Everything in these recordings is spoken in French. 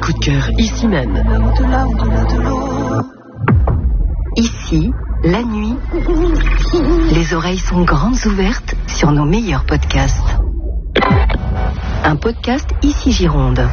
coups de cœur, ici même. Ici, la nuit, les oreilles sont grandes ouvertes sur nos meilleurs podcasts. Un podcast Ici Gironde.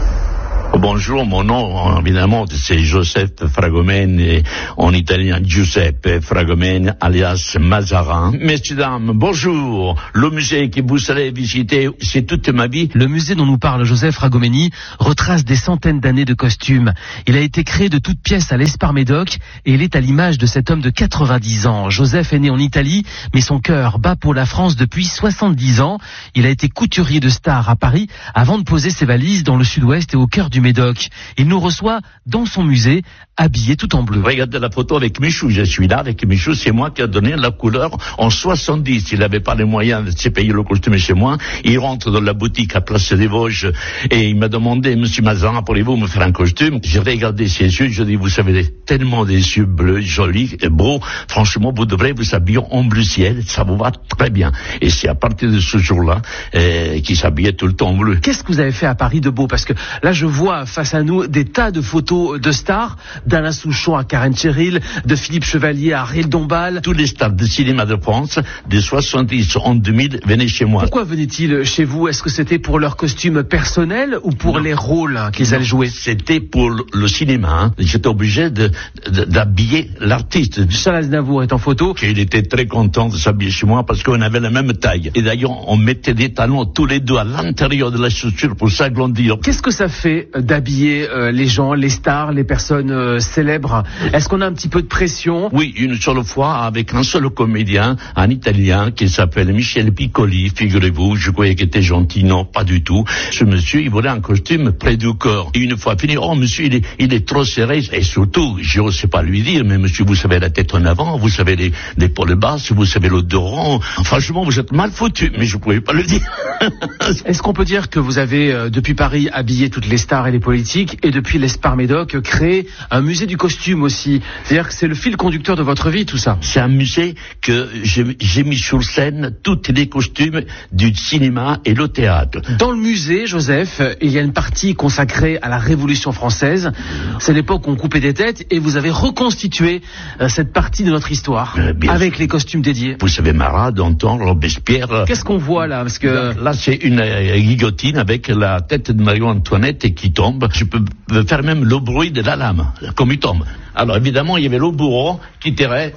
Bonjour, mon nom, évidemment, c'est Joseph Fragomène, et en italien Giuseppe Fragomène, alias Mazarin. Messieurs, dames, bonjour. Le musée que vous allez visiter, c'est toute ma vie. Le musée dont nous parle Joseph Fragomène retrace des centaines d'années de costumes. Il a été créé de toutes pièces à l'Espar-Médoc et il est à l'image de cet homme de 90 ans. Joseph est né en Italie, mais son cœur bat pour la France depuis 70 ans. Il a été couturier de star à Paris avant de poser ses valises dans le sud-ouest et au cœur du Médoc. Il nous reçoit dans son musée, habillé tout en bleu. Regardez la photo avec Michou, je suis là avec Michou, c'est moi qui a donné la couleur en 70. Il n'avait pas les moyens de se payer le costume chez moi. Il rentre dans la boutique à Place des Vosges et il m'a demandé, Monsieur Mazarin, pourriez-vous me faire un costume? J'ai regardé ses yeux, je dis, vous savez, tellement des yeux bleus, jolis et beaux. Franchement, vous devrez vous habiller en bleu ciel, ça vous va très bien. Et c'est à partir de ce jour-là qu'il s'habillait tout le temps en bleu. Qu'est-ce que vous avez fait à Paris de beau? Parce que là, je vois face à nous des tas de photos de stars, d'Alain Souchon à Karen Cheryl, de Philippe Chevalier à Ariel Dombal. Tous les stars de cinéma de France, de 70 en 2000, venaient chez moi. Pourquoi venaient-ils chez vous? Est-ce que c'était pour leur costume personnel ou pour les rôles qu'ils allaient jouer? C'était pour le cinéma. J'étais obligé d'habiller l'artiste. Charles Aznavour est en photo. Il était très content de s'habiller chez moi parce qu'on avait la même taille. Et d'ailleurs, on mettait des talons tous les deux à l'intérieur de la chaussure pour s'agrandir. Qu'est-ce que ça fait d'habiller les gens, les stars, les personnes célèbres? Est-ce qu'on a un petit peu de pression? Oui, une seule fois avec un seul comédien, un Italien qui s'appelle Michel Piccoli, figurez-vous, je croyais qu'il était gentil, non, pas du tout. Ce monsieur, il voulait un costume près du corps. Et une fois fini, oh monsieur, il est trop serré. Et surtout, je ne sais pas lui dire, mais monsieur, vous savez la tête en avant, vous savez les épaules basses, vous savez l'odorant. Franchement, vous êtes mal foutu, mais je ne pouvais pas le dire. Est-ce qu'on peut dire que vous avez, depuis Paris, habillé toutes les stars et les politiques, et depuis l'Espar-Médoc, créé un musée du costume aussi? C'est-à-dire que c'est le fil conducteur de votre vie, tout ça. C'est un musée que j'ai mis sur scène tous les costumes du cinéma et le théâtre. Dans le musée, Joseph, il y a une partie consacrée à la Révolution française. C'est l'époque où on coupait des têtes, et vous avez reconstitué cette partie de notre histoire avec les costumes dédiés. Vous savez, Marat, Danton, Robespierre. Qu'est-ce qu'on voit là? Parce que là, c'est une guillotine avec la tête de Marie-Antoinette qui tombe. Je peux faire même le bruit de la lame, comme il tombe. Alors évidemment, il y avait le bourreau qui tirait.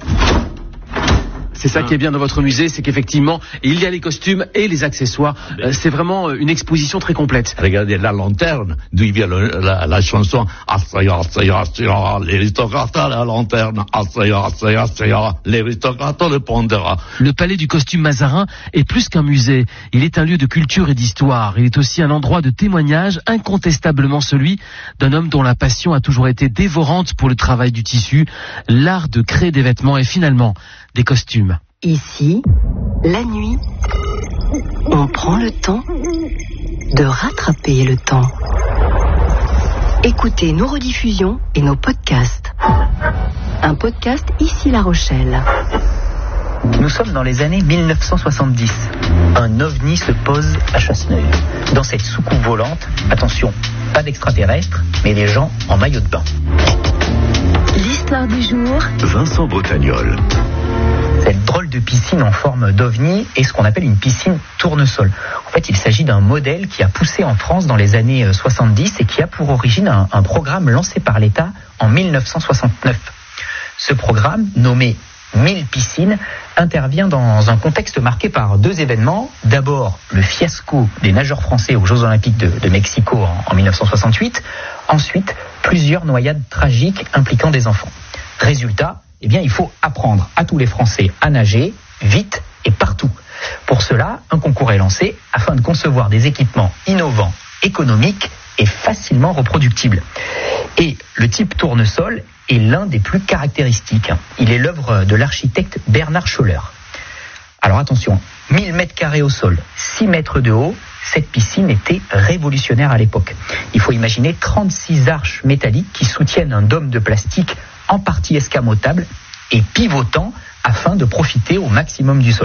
C'est ça qui est bien dans votre musée, c'est qu'effectivement, il y a les costumes et les accessoires. C'est vraiment une exposition très complète. Regardez la lanterne, d'où il vient la chanson « Assaya, l'aristocrate à la lanterne, Assaya, l'aristocrate le pondera ». Le palais du costume Mazarin est plus qu'un musée. Il est un lieu de culture et d'histoire. Il est aussi un endroit de témoignage, incontestablement celui d'un homme dont la passion a toujours été dévorante pour le travail du tissu, l'art de créer des vêtements et finalement des costumes. Ici, la nuit, on prend le temps de rattraper le temps. Écoutez nos rediffusions et nos podcasts. Un podcast Ici La Rochelle. Nous sommes dans les années 1970. Un ovni se pose à Chasseneuil. Dans cette soucoupe volante, attention, pas d'extraterrestres, mais des gens en maillot de bain. L'histoire du jour. Vincent Bretagnol. Cette drôle de piscine en forme d'ovni est ce qu'on appelle une piscine tournesol. En fait, il s'agit d'un modèle qui a poussé en France dans les années 70 et qui a pour origine un programme lancé par l'État en 1969. Ce programme, nommé 1000 piscines, intervient dans un contexte marqué par deux événements. D'abord, le fiasco des nageurs français aux Jeux Olympiques de Mexico en 1968. Ensuite, plusieurs noyades tragiques impliquant des enfants. Résultat, eh bien, il faut apprendre à tous les Français à nager, vite et partout. Pour cela, un concours est lancé afin de concevoir des équipements innovants, économiques et facilement reproductibles. Et le type tournesol est l'un des plus caractéristiques. Il est l'œuvre de l'architecte Bernard Scholler. Alors attention, 1000 mètres carrés au sol, 6 mètres de haut, cette piscine était révolutionnaire à l'époque. Il faut imaginer 36 arches métalliques qui soutiennent un dôme de plastique en partie escamotable et pivotant afin de profiter au maximum du soleil.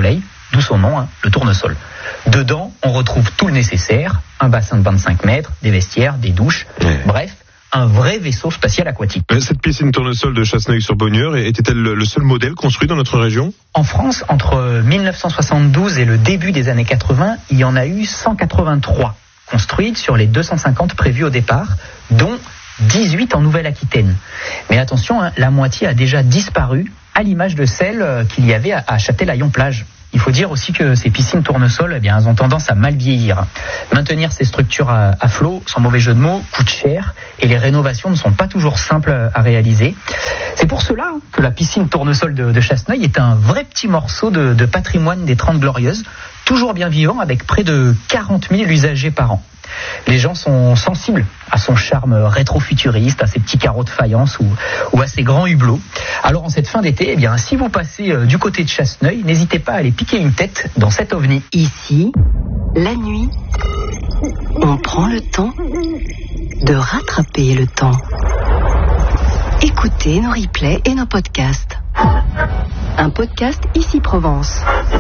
d'où son nom, le tournesol. Dedans, on retrouve tout le nécessaire, un bassin de 25 mètres, des vestiaires, des douches, bref, un vrai vaisseau spatial aquatique. Cette piscine tournesol de Chasseneuil-sur-Bonnieure était-elle le seul modèle construit dans notre région ? En France, entre 1972 et le début des années 80, il y en a eu 183 construites sur les 250 prévues au départ, dont 18 en Nouvelle-Aquitaine. Mais attention, la moitié a déjà disparu, à l'image de celle qu'il y avait à Châtelaillon-Plage. Il faut dire aussi que ces piscines tournesol, elles ont tendance à mal vieillir. Maintenir ces structures à flot, sans mauvais jeu de mots, coûte cher et les rénovations ne sont pas toujours simples à réaliser. C'est pour cela que la piscine tournesol de Chasseneuil est un vrai petit morceau de patrimoine des 30 Glorieuses, toujours bien vivant avec près de 40 000 usagers par an. Les gens sont sensibles à son charme rétro-futuriste, à ses petits carreaux de faïence ou à ses grands hublots. Alors en cette fin d'été, si vous passez du côté de Chasseneuil, n'hésitez pas à aller piquer une tête dans cet ovni. Ici, la nuit, on prend le temps de rattraper le temps. Écoutez nos replays et nos podcasts. Un podcast Ici Provence.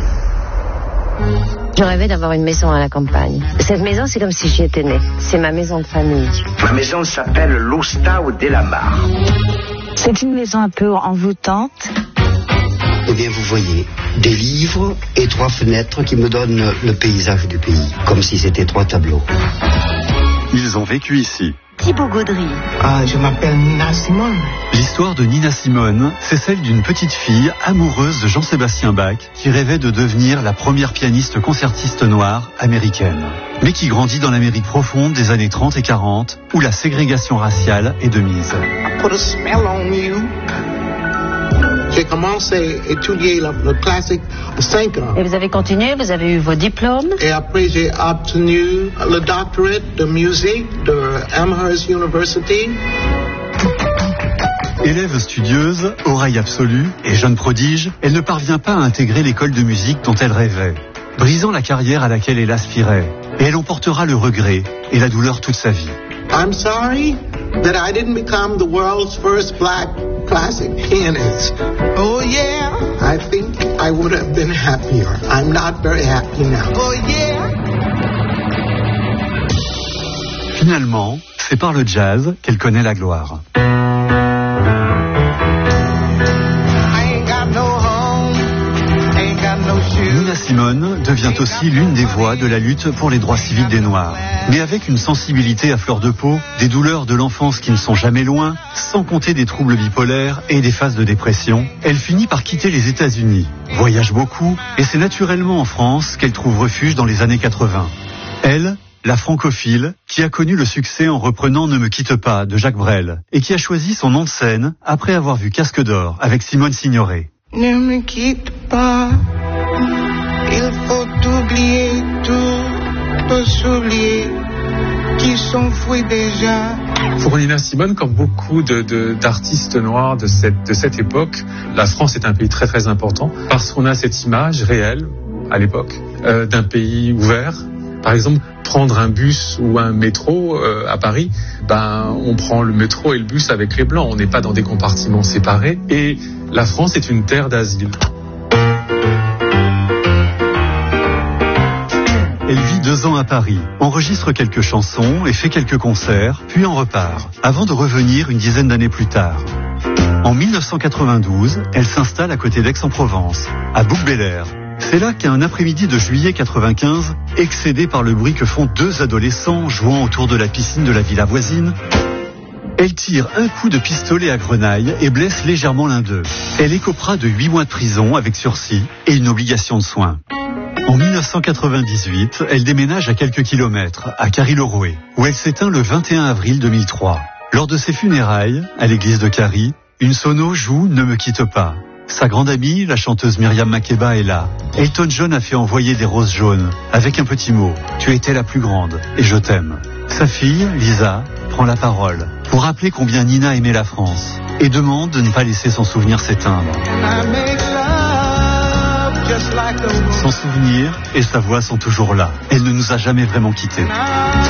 Je rêvais d'avoir une maison à la campagne. Cette maison, c'est comme si j'y étais née. C'est ma maison de famille. Ma maison s'appelle l'Ostau de la Mare. C'est une maison un peu envoûtante. Eh bien, vous voyez, des livres et 3 fenêtres qui me donnent le paysage du pays, comme si c'était 3 tableaux. Ils ont vécu ici. Thibaut Gaudry. Je m'appelle Nina Simone. L'histoire de Nina Simone, c'est celle d'une petite fille amoureuse de Jean-Sébastien Bach qui rêvait de devenir la première pianiste concertiste noire américaine, mais qui grandit dans l'Amérique profonde des années 30 et 40 où la ségrégation raciale est de mise. Put a spell on you. J'ai commencé à étudier le classique à 5 ans. Et vous avez continué, vous avez eu vos diplômes. Et après, j'ai obtenu le doctorat de musique de Amherst University. Élève studieuse, oreille absolue et jeune prodige, elle ne parvient pas à intégrer l'école de musique dont elle rêvait, brisant la carrière à laquelle elle aspirait. Et elle en portera le regret et la douleur toute sa vie. I'm sorry that I didn't become the world's first black classic pianist. Oh yeah, I think I would have been happier. I'm not very happy now. Oh yeah. Finalement, c'est par le jazz qu'elle connaît la gloire. Nina Simone devient aussi l'une des voix de la lutte pour les droits civiques des Noirs. Mais avec une sensibilité à fleur de peau, des douleurs de l'enfance qui ne sont jamais loin, sans compter des troubles bipolaires et des phases de dépression, elle finit par quitter les États-Unis, voyage beaucoup, et c'est naturellement en France qu'elle trouve refuge dans les années 80. Elle, la francophile, qui a connu le succès en reprenant Ne me quitte pas de Jacques Brel, et qui a choisi son nom de scène après avoir vu Casque d'or avec Simone Signoret. Ne me quitte pas, il faut oublier tous souliers qui s'enfuient déjà. Pour Nina Simone, comme beaucoup d'artistes noirs de cette époque, la France est un pays très très important parce qu'on a cette image réelle à l'époque d'un pays ouvert. Par exemple, prendre un bus ou un métro à Paris, on prend le métro et le bus avec les Blancs. On n'est pas dans des compartiments séparés. Et la France est une terre d'asile. Elle vit 2 ans à Paris, enregistre quelques chansons et fait quelques concerts, puis en repart, avant de revenir une dizaine d'années plus tard. En 1992, elle s'installe à côté d'Aix-en-Provence, à Bouc-Bel-Air. C'est là qu'un après-midi de juillet 95, excédée par le bruit que font 2 adolescents jouant autour de la piscine de la villa voisine, elle tire un coup de pistolet à grenaille et blesse légèrement l'un d'eux. Elle écopera de 8 mois de prison avec sursis et une obligation de soins. En 1998, elle déménage à quelques kilomètres, à Carry-le-Rouet, où elle s'éteint le 21 avril 2003. Lors de ses funérailles, à l'église de Carry, une sono joue Ne me quitte pas. Sa grande amie, la chanteuse Myriam Makeba, est là. Elton John a fait envoyer des roses jaunes, avec un petit mot. Tu étais la plus grande, et je t'aime. Sa fille, Lisa, prend la parole, pour rappeler combien Nina aimait la France, et demande de ne pas laisser son souvenir s'éteindre. Son souvenir et sa voix sont toujours là. Elle ne nous a jamais vraiment quittés.